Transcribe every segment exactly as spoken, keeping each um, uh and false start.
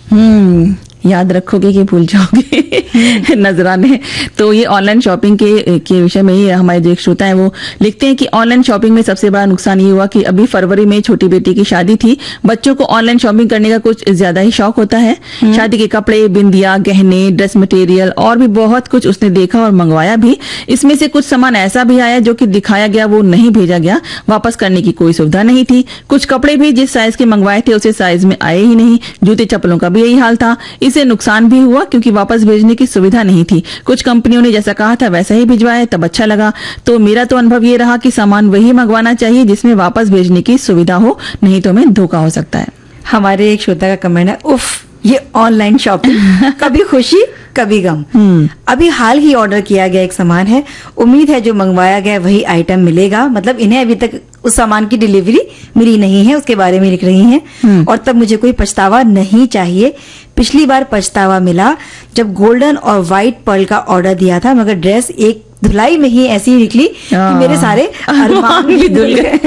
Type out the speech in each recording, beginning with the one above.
हम्म याद रखोगे कि भूल जाओगे नजराने। तो ये ऑनलाइन शॉपिंग के के विषय में ही हमारे जो एक श्रोता है वो लिखते हैं कि ऑनलाइन शॉपिंग में सबसे बड़ा नुकसान ये हुआ कि अभी फरवरी में छोटी बेटी की शादी थी। बच्चों को ऑनलाइन शॉपिंग करने का कुछ ज्यादा ही शौक होता है। शादी के कपड़े, बिंदिया, गहने, ड्रेस मटेरियल और भी बहुत कुछ उसने देखा और मंगवाया भी। इसमें से कुछ सामान ऐसा भी आया जो कि दिखाया गया वो नहीं भेजा गया, वापस करने की कोई सुविधा नहीं थी। कुछ कपड़े भी जिस साइज के मंगवाए थे उसे साइज में आए ही नहीं। जूते चप्पलों का भी यही हाल था। इससे नुकसान भी हुआ क्योंकि वापस भेजने की सुविधा नहीं थी। कुछ कंपनियों ने जैसा कहा था वैसा ही भिजवाया, तब अच्छा लगा। तो मेरा तो अनुभव ये रहा कि सामान वही मंगवाना चाहिए जिसमें वापस भेजने की सुविधा हो, नहीं तो हमें धोखा हो सकता है। हमारे एक श्रोता का कमेंट है, उफ ये ऑनलाइन शॉपिंग, कभी खुशी कभी गम। अभी हाल ही ऑर्डर किया गया एक सामान है, उम्मीद है जो मंगवाया गया वही आइटम मिलेगा। मतलब इन्हें अभी तक उस सामान की डिलीवरी मिली नहीं है, उसके बारे में लिख रही हैं। और तब मुझे कोई पछतावा नहीं चाहिए। पिछली बार पछतावा मिला जब गोल्डन और व्हाइट पर्ल का ऑर्डर दिया था, मगर ड्रेस एक धुलाई में ही ऐसी ही निकली कि मेरे सारे अरमान भी धुल गए।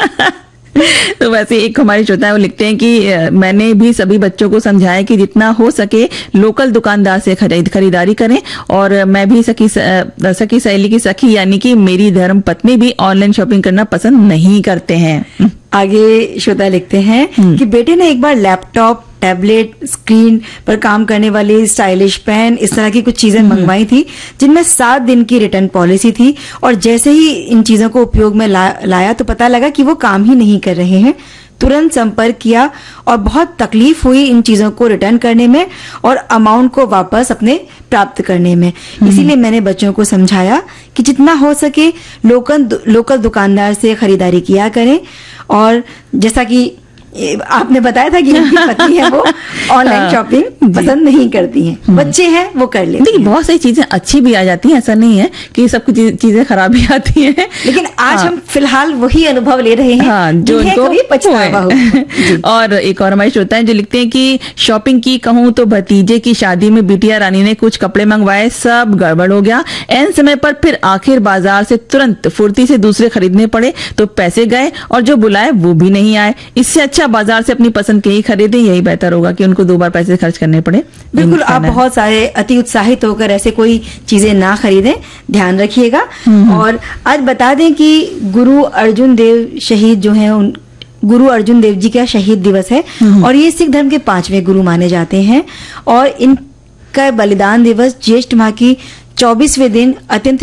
तो वैसे एक हमारे श्रोता है वो लिखते हैं कि मैंने भी सभी बच्चों को समझाया कि जितना हो सके लोकल दुकानदार से खरीद खरीदारी करें। और मैं भी सखी सखी सहेली की सखी यानी कि मेरी धर्म पत्नी भी ऑनलाइन शॉपिंग करना पसंद नहीं करते हैं। आगे श्रोता लिखते हैं कि बेटे ने एक बार लैपटॉप, टैबलेट, स्क्रीन पर काम करने वाली स्टाइलिश पेन, इस तरह की कुछ चीजें मंगवाई थी जिनमें सात दिन की रिटर्न पॉलिसी थी। और जैसे ही इन चीजों को उपयोग में ला, लाया तो पता लगा कि वो काम ही नहीं कर रहे हैं। तुरंत संपर्क किया और बहुत तकलीफ हुई इन चीजों को रिटर्न करने में और अमाउंट को वापस अपने प्राप्त करने में। इसीलिए मैंने बच्चों को समझाया कि जितना हो सके लोकल लोकल दुकानदार से खरीदारी किया करें। और जैसा कि आपने बताया था कि उनकी पत्नी है वो ऑनलाइन शॉपिंग पसंद नहीं करती हैं, बच्चे हैं वो कर लेते हैं। देखिए बहुत सारी चीजें अच्छी भी आ जाती हैं, ऐसा नहीं है कि सब कुछ चीजें खराब भी आती हैं। लेकिन आज हाँ, हम फिलहाल वही अनुभव ले रहे हैं हाँ, जो उनको कभी पछतावा हो। और एक और हमारे श्रोता है जो लिखते हैं कि शॉपिंग की कहूं तो भतीजे की शादी में बिटिया रानी ने कुछ कपड़े मंगवाए, सब गड़बड़ हो गया। एन समय पर फिर आखिर बाजार से तुरंत फुर्ती से दूसरे खरीदने पड़े तो पैसे गए और जो बुलाए वो भी नहीं आए। इससे अच्छा बाजार से अपनी पसंद के ही खरीदें, यही बेहतर होगा कि उनको दो बार पैसे खर्च करने पड़े। बिल्कुल, आप बहुत सारे अति उत्साहित होकर ऐसे कोई चीजें ना खरीदें, ध्यान रखिएगा। और आज बता दें कि गुरु अर्जुन देव शहीद जो हैं, उन गुरु अर्जुन देव जी का शहीद दिवस है और ये सिख धर्म के पांचवें गुरु माने जाते हैं। और इनका बलिदान दिवस ज्येष्ठ माह की चौबीसवें दिन अत्यंत